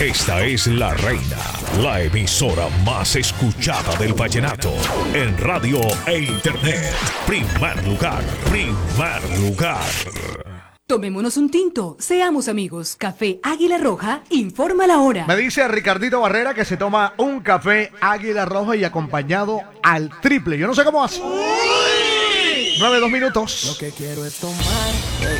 Esta es La Reina, la emisora más escuchada del vallenato en radio e internet. Primer lugar, primer lugar. Tomémonos un tinto, seamos amigos. Café Águila Roja, informa la hora. Me dice Ricardito Barrera que se toma un café Águila Roja y acompañado al triple. Yo no sé cómo hace. 9, 2 minutos. Lo que quiero es tomar.